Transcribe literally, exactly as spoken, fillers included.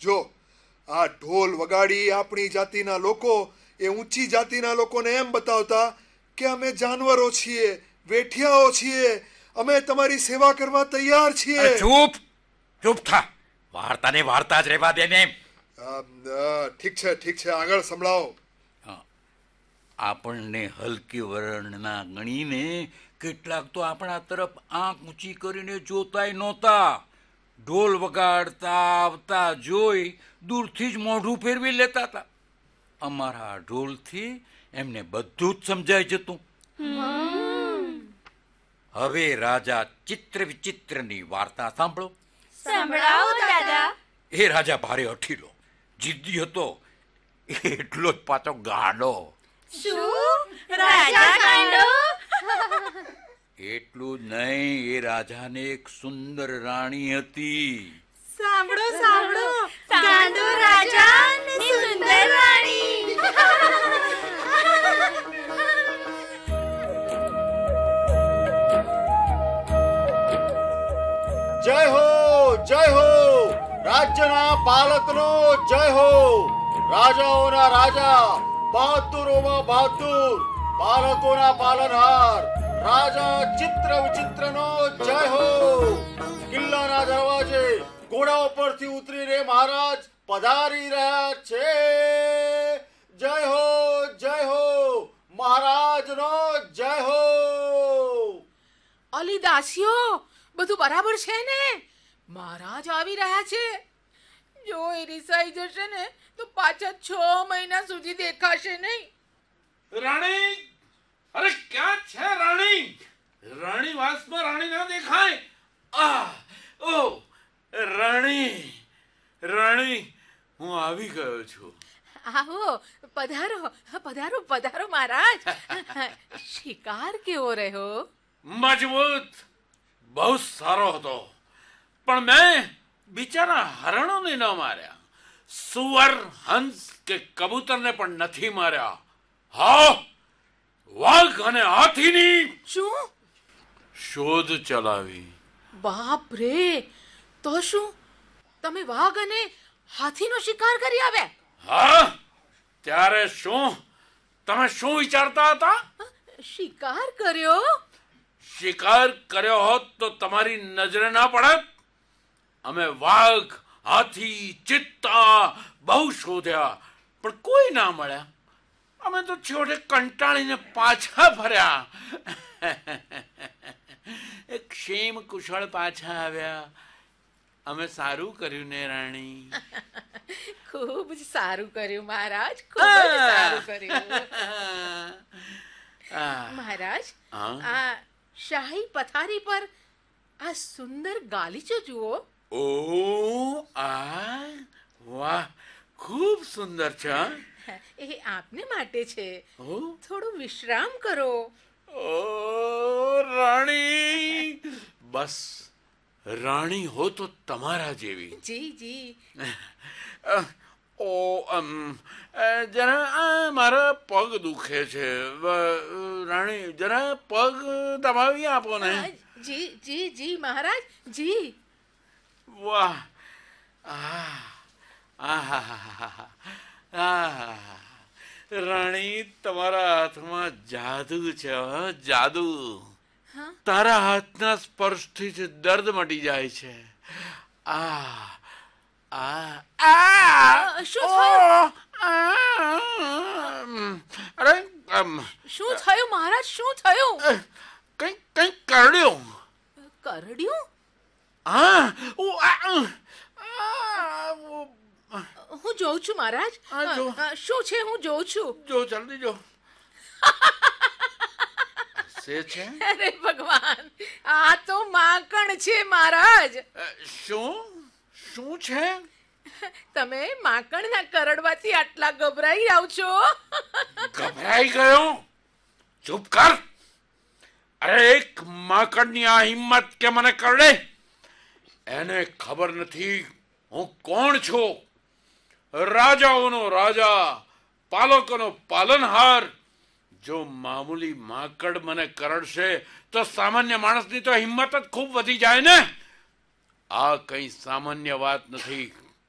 જો આ ઢોલ વગાડી આપણી જાતિના લોકો એ ઊંચી જાતિના લોકોને એમ બતાવતા કે અમે જાનવરો છીએ, વેઠિયાઓ છીએ, અમે તમારી સેવા કરવા તૈયાર છીએ. ચૂપ ચૂપ થા, વાર્તા ને વાર્તા જ રહેવા દે ને. ઠીક છે ઠીક છે, આગળ સંભળાવો. આપણને હલકી વર્ણના ગણીને કેટલાક તો આપણા તરફ આંખ ઊંચી કરીને જોતાય નહોતા. ઢોલ વગાડતા આવતા જોઈ દૂરથી જ મોઢું ફેરવી લેતા હતા. અમારા ઢોલથી એમને બધું જ સમજાઈ જતું. હવે રાજા ચિત્ર વિચિત્રની વાર્તા સાંભળો. સંભળાવો દાદા. એ રાજા ભારે અઠીલો, જિદ્દી હતો, એટલો જ પાછો ગાંડો. શું રાજા ગાંડો? એટલું જ નહીં, એ રાજાને એક સુંદર રાણી હતી. સાંભળો સાંભળો, ગાંડો રાજા ને સુંદર રાણી. જય હો જય હો, રાજ્યના પાલકનો જય હો. રાજાઓના રાજા, બહાદુરોમાં બહાદુર, પાલકોના પાલનહાર, રાજા ચિત્ર વિચિત્રનો જય હો. કિલ્લાના દરવાજે ઘોડા ઉપરથી ઉતરીને મહારાજ પધારી રહ્યા છે. જય હો જય હો, મહારાજનો જય હો. અલી દાસીઓ, બધું બરાબર છે ને? મહારાજ આવી રહ્યા છે. જો એ રિસાઈ જશે ને તો પાછા છ મહિના સુધી દેખાશે નહીં. રાણી, અરે ક્યાં છે રાણી? રાણી વાસમાં રાણી ના દેખાય. આ ઓ રાણી, રાણી, હું આવી ગયો છું. આવો, પધારો પધારો પધારો મહારાજ. શિકાર કેવો રહ્યો? મજબૂત, બહુ સારો હતો, પણ મેં બિચારા હરણોને ન માર્યા, સુવર, હંસ કે કબૂતરને પણ નથી માર્યા. હા, વાઘ અને હાથીની શું શોધ ચલાવી. બાપ રે! તો શું તમે વાઘ અને હાથીનો શિકાર કરી આવ્યા? હા, ત્યારે શું તમે શું વિચારતા હતા? શિકાર કર્યો? શિકાર કર્યો હોત તો તમારી નજરે ના પડત. અમે વાઘ, હાથી, ચિત્તા બહુ શોધ્યા, પણ કોઈ ના મળ્યા. અમે તો છેવટે કંટાળીને પાછા ફર્યા. એક ક્ષેમ કુશળ પાછા આવ્યા. અમે સારું કર્યું ને રાણી? ખૂબ જ સારું કર્યું મહારાજ, ખૂબ જ સારું કર્યું. મહારાજ, આ શાહી પથારી પર આ સુંદર ગાલીચો જુઓ. ઓ આ વાહ, ખૂબ સુંદર છે. એ આપને માટે છે, થોડું વિશ્રામ કરો. ઓ રાણી, બસ રાણી હો તો તમારા જેવી. જી જી. ઓ અમ જરા મારા પગ દુખે છે. રાણી, જરા પગ દબાવી આપો ને. જી જી જી મહારાજ, જી. વાહ, આ રાણી, તમારા હાથમાં જાદુ છે, જાદુ. તારા હાથના સ્પર્શથી જ દર્દ મટી જાય છે. આ આ શું થયું? અરે શું થયું મહારાજ, શું થયું? કઈ કઈ કરડ્યું. કરડ્યું? હા, હું જોઉં છું મહારાજ. શું છે? હું જોઉં છું. જો, જલ્દી જો. છે? અરે ભગવાન, આ તો માકણ છે મહારાજ. શું શું છે? તમે માકણના કરડવાથી આટલા ગભરાઈ જાવ છો? ગભરાઈ ગયો? ચૂપ કર. અરે, એક માકડની આ હિંમત કે મને કરડે? એને ખબર નથી હું કોણ છું. રાજાઓનો રાજા, પાલકોનો પાલનહાર. જો મામૂલી માકડ મને કરડશે તો સામાન્ય માણસની તો હિંમત જ ખૂબ વધી જાય ને. આ કઈ સામાન્ય વાત નથી.